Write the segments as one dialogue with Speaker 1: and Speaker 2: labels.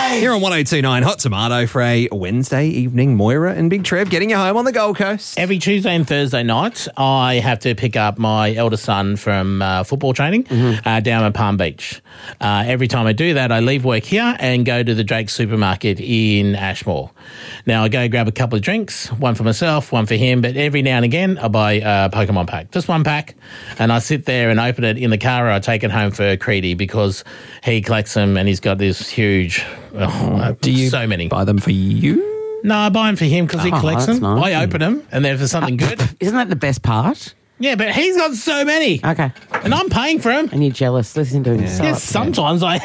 Speaker 1: Here on 102.9 Hot Tomato for a Wednesday evening. Moira and Big Trev getting you home on the Gold Coast.
Speaker 2: Every Tuesday and Thursday night, I have to pick up my eldest son from football training down at Palm Beach. Every time I do that, I leave work here and go to the Drake supermarket in Ashmore. Now, I go grab a couple of drinks, one for myself, one for him, but every now and again, I buy a Pokemon pack, just one pack, and I sit there and open it in the car, or I take it home for Creedy because he collects them and he's got this huge,
Speaker 1: Do you
Speaker 2: so many.
Speaker 1: buy them for you?
Speaker 2: No, I buy them for him because he collects them.
Speaker 3: Nice.
Speaker 2: I open them, and then if there's something good.
Speaker 3: Isn't that the best part?
Speaker 2: Yeah, but he's got so many.
Speaker 3: Okay.
Speaker 2: And I'm paying for them.
Speaker 3: And you're jealous. Listen to him.
Speaker 2: Yes, sometimes I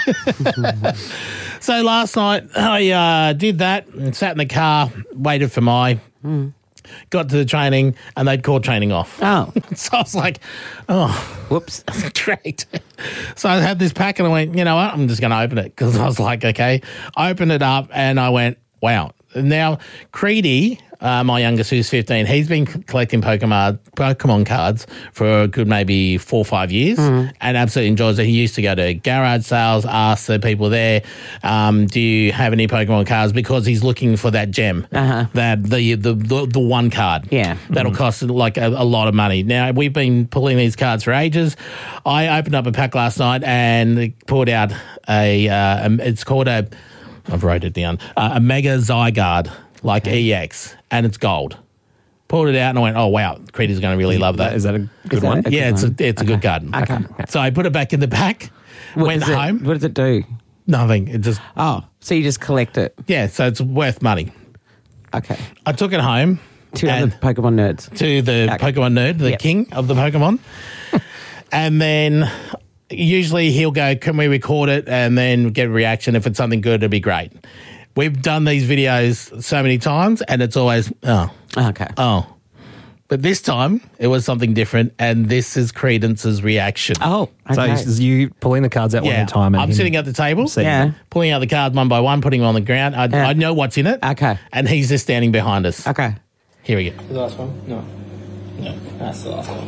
Speaker 2: am. So last night I did that and sat in the car, waited for got to the training, and they'd called training off.
Speaker 3: Oh.
Speaker 2: So I was like, oh,
Speaker 3: Whoops.
Speaker 2: great. So I had this pack and I went, you know what, I'm just going to open it because I was like, okay. I opened it up and I went, wow. Now, Creedy, my youngest, who's 15, he's been collecting Pokemon cards for a good maybe 4 or 5 years and absolutely enjoys it. He used to go to garage sales, ask the people there, do you have any Pokemon cards? Because he's looking for that gem, that the one card.
Speaker 3: Yeah.
Speaker 2: That'll cost like a lot of money. Now, we've been pulling these cards for ages. I opened up a pack last night and pulled out it's called I've wrote it down, a Mega Zygarde, like EX, and it's gold. Pulled it out and I went, oh, wow, Creedy's going to really love that.
Speaker 1: Is that a good one?
Speaker 2: Yeah, it's a good card.
Speaker 3: Okay.
Speaker 2: So I put it back in the pack, went home.
Speaker 3: What does it do?
Speaker 2: Nothing. It just,
Speaker 3: Oh, so you just collect it.
Speaker 2: yeah, so it's worth money.
Speaker 3: Okay.
Speaker 2: I took it home.
Speaker 3: To
Speaker 2: and-
Speaker 3: other Pokemon nerds.
Speaker 2: to the
Speaker 3: Okay.
Speaker 2: Pokemon nerd, the
Speaker 3: Yep.
Speaker 2: king of the Pokemon. And then usually he'll go, can we record it? And then get a reaction. If it's something good, it'd be great. We've done these videos so many times and it's always,
Speaker 3: Okay.
Speaker 2: But this time it was something different and this is Credence's reaction.
Speaker 3: Oh,
Speaker 1: So
Speaker 3: okay.
Speaker 1: is you pulling the cards out one
Speaker 2: Yeah,
Speaker 1: at a time? And
Speaker 2: I'm
Speaker 1: him
Speaker 2: sitting at the table,
Speaker 3: Yeah.
Speaker 2: pulling out the cards one by one, putting them on the ground. I know what's in it.
Speaker 3: Okay.
Speaker 2: And he's just standing behind us.
Speaker 3: Okay.
Speaker 2: Here we go.
Speaker 4: The last one? No. No, that's the last one.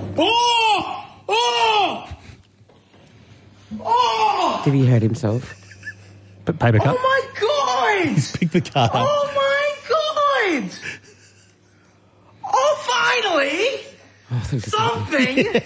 Speaker 2: Oh! Oh! Oh!
Speaker 3: Did he hurt himself?
Speaker 1: But paper cut.
Speaker 4: Oh my god!
Speaker 2: Pick the card up.
Speaker 4: Oh my god! Oh, finally! Something!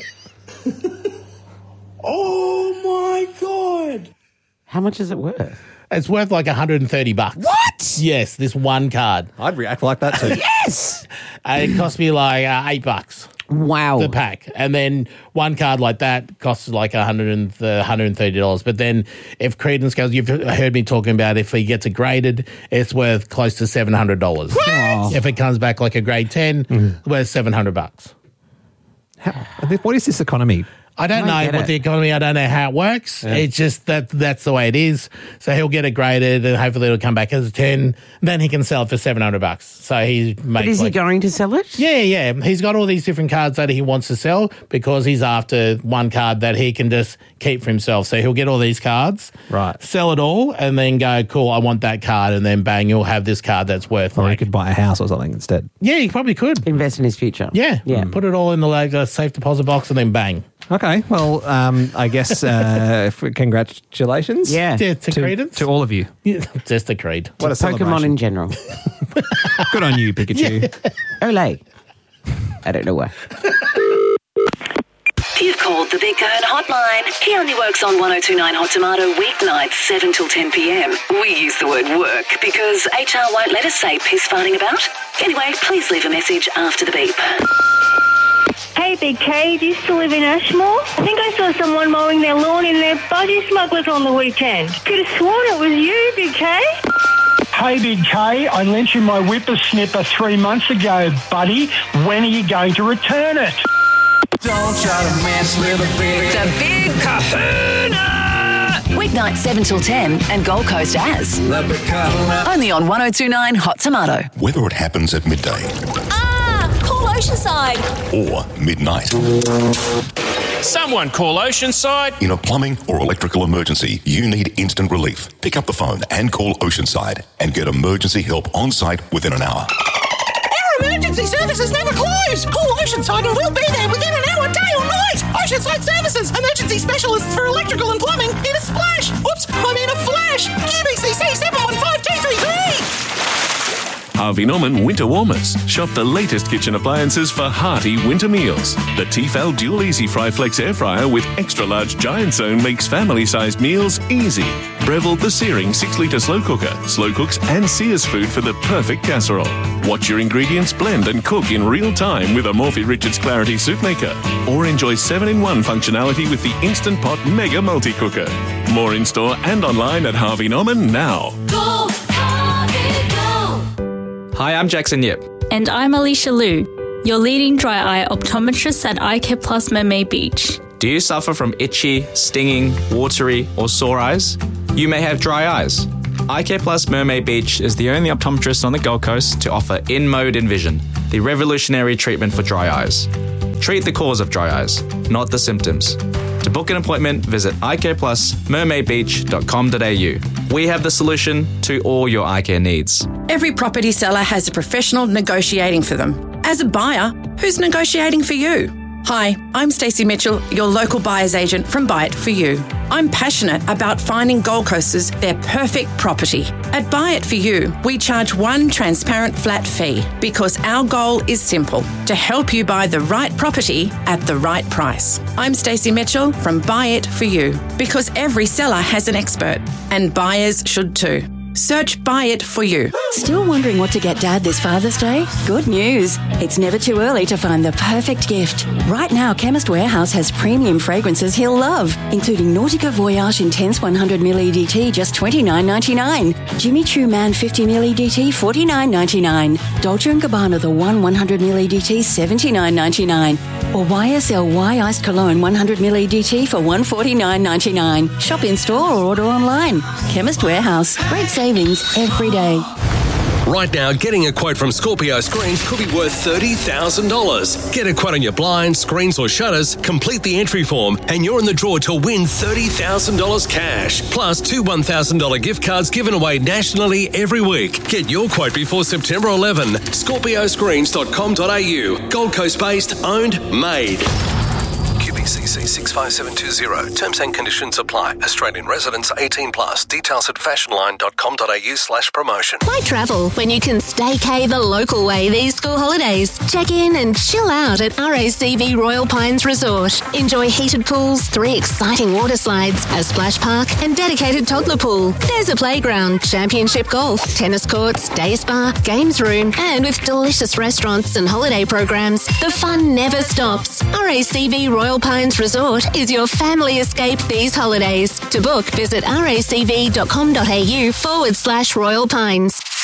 Speaker 4: Oh my god!
Speaker 3: How much is it worth?
Speaker 2: It's worth like $130. What? Yes, this one card.
Speaker 1: I'd react like that too.
Speaker 3: Yes.
Speaker 2: It cost me like $8
Speaker 3: Wow.
Speaker 2: the pack, and then one card like that costs like $130. But then if Credence goes, you've heard me talking about if he gets it graded, it's worth close to $700.
Speaker 3: What?
Speaker 2: If it comes back like a grade 10, worth $700.
Speaker 1: What is this economy?
Speaker 2: I don't know
Speaker 3: get
Speaker 2: what
Speaker 3: it.
Speaker 2: the economy, I don't know how it works. It's just that's the way it is. So he'll get it graded and hopefully it'll come back as a 10. Then he can sell it for $700. So he makes
Speaker 3: But is he going to sell it?
Speaker 2: Yeah. He's got all these different cards that he wants to sell because he's after one card that he can just keep for himself. So he'll get all these cards,
Speaker 1: Right.
Speaker 2: sell it all, and then go, cool, I want that card. And then bang, you'll have this card that's worth
Speaker 1: Or he
Speaker 2: like,
Speaker 1: could buy a house or something instead.
Speaker 2: yeah, he probably could.
Speaker 3: Invest in his future.
Speaker 2: Yeah.
Speaker 3: Yeah.
Speaker 2: Put it all in the like, safe deposit box and then bang.
Speaker 1: Okay, well, I guess congratulations.
Speaker 3: Yeah.
Speaker 2: Yeah, to Credence.
Speaker 1: To all of you.
Speaker 2: Just a creed.
Speaker 1: What a
Speaker 3: Pokemon
Speaker 1: celebration.
Speaker 3: in general.
Speaker 1: Good on you, Pikachu.
Speaker 3: Olay. I don't know why.
Speaker 5: You've called the Big Kern hotline. He only works on 102.9 Hot Tomato weeknights 7 till 10 p.m. We use the word work because HR won't let us say piss farting about. Anyway, please leave a message after the beep.
Speaker 6: Hey, Big K, do you still live in Ashmore? I think I saw someone mowing their lawn in their budgie smugglers on the weekend. Could have sworn it was you, Big K.
Speaker 7: Hey, Big K, I lent you my whippersnipper 3 months ago, buddy. When are you going to return it?
Speaker 4: Don't try to mess with a big...
Speaker 5: The Big Kahuna! Weeknight 7 till 10 and Gold Coast as.
Speaker 4: The big kahuna.
Speaker 5: Only on 102.9 Hot Tomato.
Speaker 8: Whether it happens at midday
Speaker 9: Call Oceanside.
Speaker 8: or midnight,
Speaker 10: Someone call Oceanside.
Speaker 8: in a plumbing or electrical emergency, you need instant relief. Pick up the phone and call Oceanside and get emergency help on site within an hour.
Speaker 9: Our emergency services never close. Call Oceanside and we'll be there within an hour, day or night. Oceanside Services, emergency specialists for electrical and plumbing in a splash. Oops, I mean a flash.
Speaker 10: Harvey Norman Winter Warmers. Shop the latest kitchen appliances for hearty winter meals. The Tefal Dual Easy Fry Flex Air Fryer with extra large giant zone makes family-sized meals easy. Breville the Searing 6-litre slow cooker. Slow cooks and sears food for the perfect casserole. Watch your ingredients blend and cook in real time with a Morphy Richards Clarity Soup Maker. Or enjoy 7-in-1 functionality with the Instant Pot Mega Multi-Cooker. More in-store and online at Harvey Norman now.
Speaker 11: Go, Harvey, go!
Speaker 12: Hi, I'm Jackson Yip.
Speaker 13: And I'm Alicia Liu, your leading dry eye optometrist at Eye Care Plus Mermaid Beach.
Speaker 12: Do you suffer from itchy, stinging, watery, or sore eyes? You may have dry eyes. Eye Care Plus Mermaid Beach is the only optometrist on the Gold Coast to offer InMode Envision, the revolutionary treatment for dry eyes. Treat the cause of dry eyes, not the symptoms. To book an appointment, visit eyecareplusmermaidbeach.com.au. We have the solution to all your eye care needs.
Speaker 14: Every property seller has a professional negotiating for them. As a buyer, who's negotiating for you? Hi, I'm Stacey Mitchell, your local buyer's agent from Buy It For You. I'm passionate about finding Gold Coasters their perfect property. At Buy It For You, we charge one transparent flat fee because our goal is simple, to help you buy the right property at the right price. I'm Stacey Mitchell from Buy It For You because every seller has an expert and buyers should too. Search Buy It For You.
Speaker 15: Still wondering what to get Dad this Father's Day? Good news. It's never too early to find the perfect gift. Right now, Chemist Warehouse has premium fragrances he'll love, including Nautica Voyage Intense 100ml EDT, just $29.99. Jimmy Choo Man 50ml EDT, $49.99. Dolce & Gabbana The One 100ml EDT, $79.99. Or YSL Iced Cologne 100ml EDT for $149.99. Shop in store or order online. Chemist Warehouse. Great savings every day.
Speaker 16: Right now, getting a quote from Scorpio Screens could be worth $30,000. Get a quote on your blinds, screens or shutters, complete the entry form, and you're in the draw to win $30,000 cash. Plus 2 $1,000 gift cards given away nationally every week. Get your quote before September 11. ScorpioScreens.com.au. Gold Coast based, owned, made. QBCC 65720. Terms and conditions apply. Australian residents 18 plus. Details at fashionline.com.au/promotion.
Speaker 17: Why travel when you can staycay the local way these school holidays? Check in and chill out at RACV Royal Pines Resort. Enjoy heated pools, 3 exciting water slides, a splash park and dedicated toddler pool. There's a playground, championship golf, tennis courts, day spa, games room, and with delicious restaurants and holiday programs, the fun never stops. RACV Royal Pines Resort is your family escape these holidays. To book, visit racv.com.au/Royal Pines.